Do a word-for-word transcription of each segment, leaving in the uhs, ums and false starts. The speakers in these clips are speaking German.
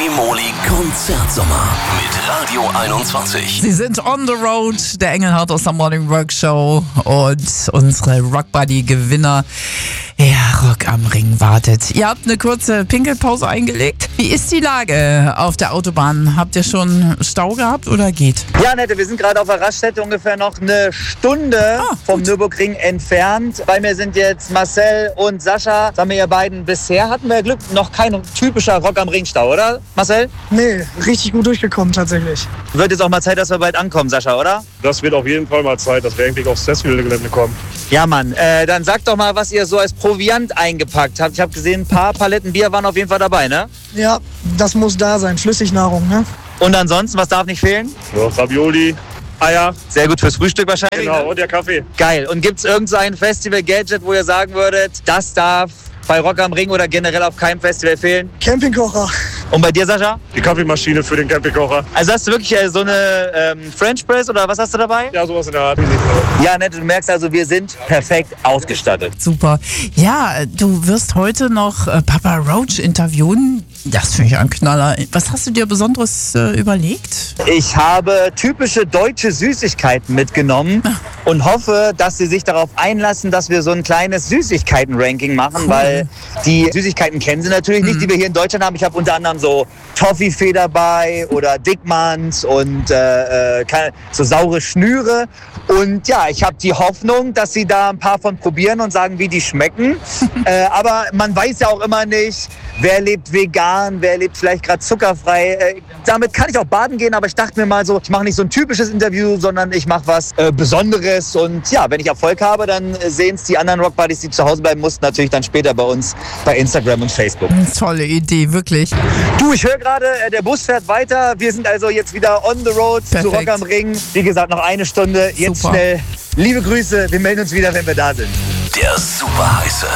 Liqui-Moly Konzertsommer mit Radio einundzwanzig. Sie sind on the road, der Engelhardt aus der Morning Rock Show und unsere Rock Buddy Gewinner. Ja, Rock am Ring wartet. Ihr habt eine kurze Pinkelpause eingelegt. Wie ist die Lage auf der Autobahn? Habt ihr schon Stau gehabt oder geht? Ja, Nette, wir sind gerade auf der Raststätte, ungefähr noch eine Stunde Ah, vom gut. Nürburgring entfernt. Bei mir sind jetzt Marcel und Sascha. Sagen wir ihr beiden, bisher hatten wir Glück, noch kein typischer Rock am Ring Stau, oder Marcel? Nee, richtig gut durchgekommen tatsächlich. Wird jetzt auch mal Zeit, dass wir bald ankommen, Sascha, oder? Das wird auf jeden Fall mal Zeit, dass wir endlich aufs Festivalgelände kommen. Ja, Mann. Äh, dann sagt doch mal, was ihr so als Proviant eingepackt habt. Ich habe gesehen, ein paar Paletten Bier waren auf jeden Fall dabei, ne? Ja, das muss da sein. Flüssignahrung, ne? Und ansonsten, was darf nicht fehlen? Ja, Ravioli, Eier, Sehr gut fürs Frühstück wahrscheinlich. genau, Ne? und der Kaffee. Geil. Und gibt's irgend so ein Festival-Gadget, wo ihr sagen würdet, das darf bei Rock am Ring oder generell auf keinem Festival fehlen? Campingkocher. Und bei dir, Sascha? Die Kaffeemaschine für den Campingkocher. Also hast du wirklich äh, so eine ähm, French Press oder was hast du dabei? Ja, sowas in der Art. Ja, nett, du merkst also, wir sind perfekt ausgestattet. Super. Ja, du wirst heute noch äh, Papa Roach interviewen. Das finde ich ein Knaller. Was hast du dir Besonderes äh, überlegt? Ich habe typische deutsche Süßigkeiten mitgenommen und hoffe, dass sie sich darauf einlassen, dass wir so ein kleines Süßigkeiten-Ranking machen, Cool. weil die Süßigkeiten kennen sie natürlich nicht, die wir hier in Deutschland haben. Ich habe unter anderem so Toffifee dabei oder Dickmanns und äh, äh, keine- so saure Schnüre. Und ja, ich habe die Hoffnung, dass sie da ein paar von probieren und sagen, wie die schmecken. äh, aber man weiß ja auch immer nicht, wer lebt vegan, wer lebt vielleicht gerade zuckerfrei. Äh, damit kann ich auch baden gehen, aber ich dachte mir mal so, ich mache nicht so ein typisches Interview, sondern ich mache was äh, Besonderes. Und ja, wenn ich Erfolg habe, dann äh, sehen es die anderen Rockbuddies, die zu Hause bleiben mussten, natürlich dann später bei uns bei Instagram und Facebook. Tolle Idee, wirklich. Du, ich höre gerade, äh, der Bus fährt weiter. Wir sind also jetzt wieder on the road zu Perfekt. Rock am Ring. Wie gesagt, noch eine Stunde. Jetzt Super. schnell. Liebe Grüße, wir melden uns wieder, wenn wir da sind. Der super heiße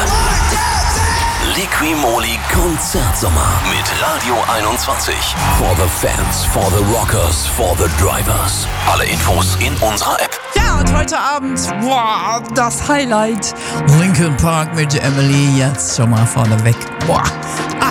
Liqui-Moly Konzertsommer mit Radio einundzwanzig. For the fans, for the rockers, for the drivers. Alle Infos in unserer App. Ja, und heute Abend, boah, das Highlight. Linkin Park mit Emily, jetzt schon mal vorneweg. Boah,